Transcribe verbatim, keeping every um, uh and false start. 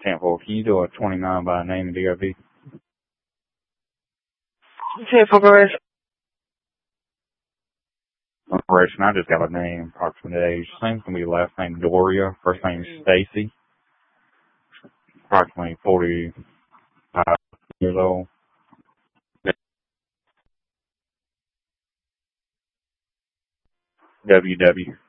ten four. Can you do a twenty-nine by name and D O B? ten four, go ahead. Operation, I just got a name, approximate age. Name's going to be last name Doria, first name Stacy. Approximately forty-five years old. W W.